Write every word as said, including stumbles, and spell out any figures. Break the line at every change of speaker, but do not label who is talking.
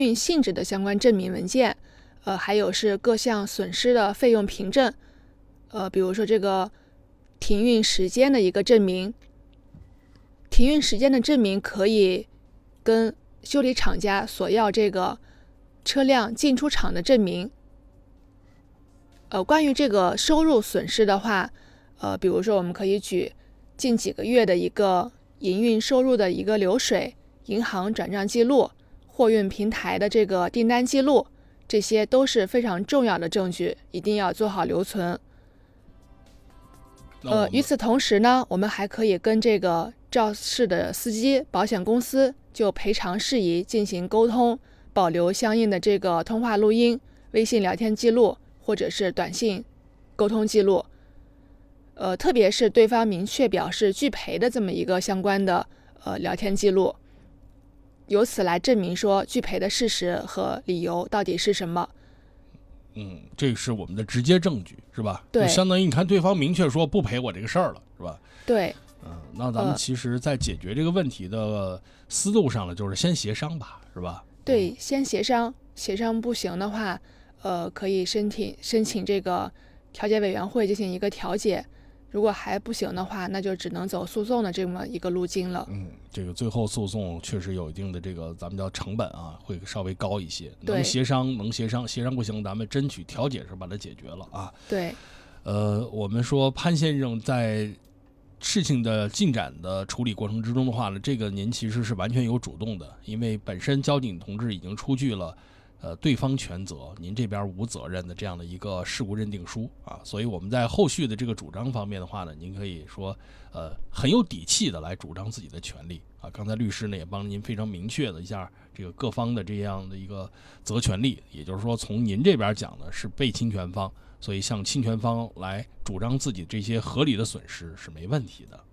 运性质的相关证明文件，呃，还有是各项损失的费用凭证，呃，比如说这个停运时间的一个证明。停运时间的证明可以跟修理厂家索要这个车辆进出厂的证明。呃，关于这个收入损失的话，呃，比如说我们可以举近几个月的一个营运收入的一个流水、银行转账记录、货运平台的这个订单记录，这些都是非常重要的证据，一定要做好留存。呃，与此同时呢，我们还可以跟这个肇事的司机、保险公司就赔偿事宜进行沟通，保留相应的这个通话录音、微信聊天记录或者是短信沟通记录。呃，特别是对方明确表示拒赔的这么一个相关的呃聊天记录，由此来证明说拒赔的事实和理由到底是什么。
嗯，这是我们的直接证据，是吧？
对，
就相当于你看对方明确说不赔我这个事儿了，是吧？
对。
嗯，那咱们其实在解决这个问题的思路上呢，就是先协商吧，是吧？
对，先协商，协商不行的话，呃，可以申请申请这个调解委员会进行一个调解。如果还不行的话，那就只能走诉讼的这么一个路径了。
嗯，这个最后诉讼确实有一定的这个咱们叫成本啊，会稍微高一些。能协商能协商，协商不行，咱们争取调解时把它解决了啊。
对。
呃，我们说潘先生在事情的进展的处理过程之中的话呢，这个您其实是完全有主动的，因为本身交警同志已经出具了呃，对方全责，您这边无责任的这样的一个事故认定书啊，所以我们在后续的这个主张方面的话呢，您可以说呃很有底气的来主张自己的权利啊。刚才律师呢也帮您非常明确了一下这个各方的这样的一个责权利，也就是说从您这边讲的是被侵权方，所以向侵权方来主张自己这些合理的损失是没问题的。